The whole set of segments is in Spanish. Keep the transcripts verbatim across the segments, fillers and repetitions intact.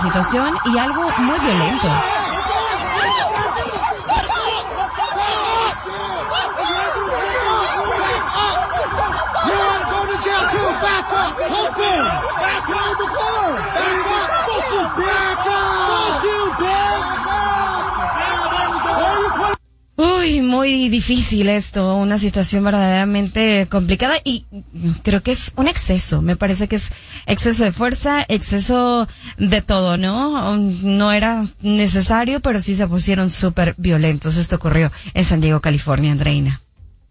situación y algo muy violento. Uy, muy difícil esto, una situación verdaderamente complicada y creo que es un exceso, me parece que es exceso de fuerza, exceso de todo, ¿no? No era necesario, pero sí se pusieron súper violentos. Esto ocurrió en San Diego, California, Andreina.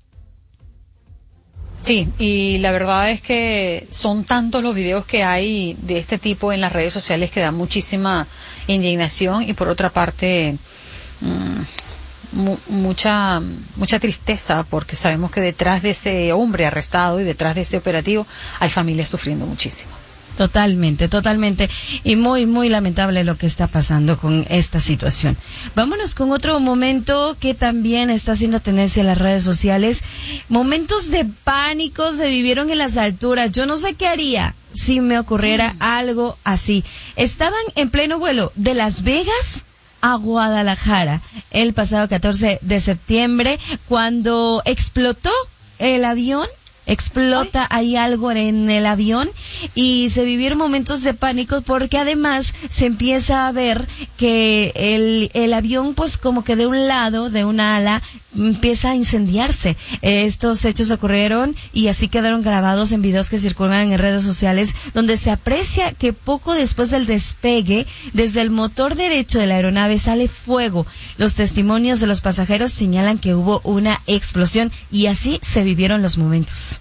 Sí, y la verdad es que son tantos los videos que hay de este tipo en las redes sociales que dan muchísima indignación y por otra parte mmm, mu- mucha mucha tristeza porque sabemos que detrás de ese hombre arrestado y detrás de ese operativo hay familias sufriendo muchísimo. Totalmente, totalmente. Y muy, muy lamentable lo que está pasando con esta situación. Vámonos con otro momento que también está haciendo tendencia en las redes sociales. Momentos de pánico se vivieron en las alturas. Yo no sé qué haría si me ocurriera mm. algo así. Estaban en pleno vuelo de Las Vegas a Guadalajara el pasado catorce de septiembre cuando explotó el avión. Explota ahí algo en el avión y se vivieron momentos de pánico porque además se empieza a ver que el, el avión pues como que de un lado, de una ala, empieza a incendiarse. Estos hechos ocurrieron y así quedaron grabados en videos que circulan en redes sociales donde se aprecia que poco después del despegue, desde el motor derecho de la aeronave sale fuego. Los testimonios de los pasajeros señalan que hubo una explosión y así se vivieron los momentos.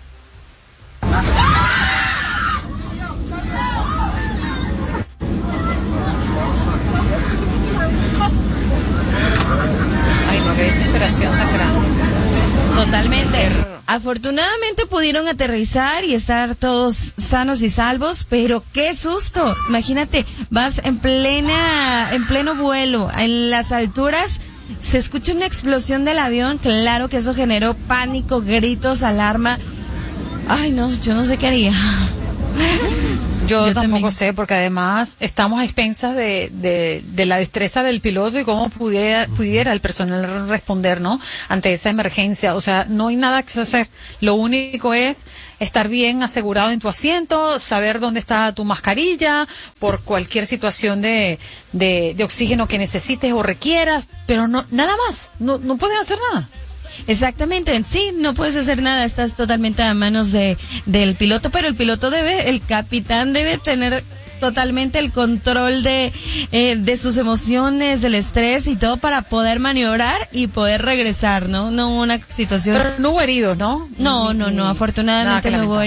Ay, no, qué desesperación tan grande. Totalmente. Afortunadamente pudieron aterrizar y estar todos sanos y salvos, pero qué susto. Imagínate, vas en plena, en pleno vuelo, en las alturas, se escucha una explosión del avión, claro que eso generó pánico, gritos, alarma. Ay, no, yo no sé qué haría. Yo, Yo tampoco también. sé, porque además estamos a expensas de, de, de la destreza del piloto y cómo pudiera, pudiera el personal responder, ¿no? Ante esa emergencia. O sea, no hay nada que hacer. Lo único es estar bien asegurado en tu asiento, saber dónde está tu mascarilla, por cualquier situación de, de, de oxígeno que necesites o requieras, pero no, nada más. No, no puedes hacer nada. Exactamente, sí, no puedes hacer nada, estás totalmente a manos de del piloto, pero el piloto debe, el capitán debe tener totalmente el control de eh, de sus emociones, del estrés y todo para poder maniobrar y poder regresar, ¿no? No una situación. Pero no hubo heridos, ¿no? No, no, no, afortunadamente no hubo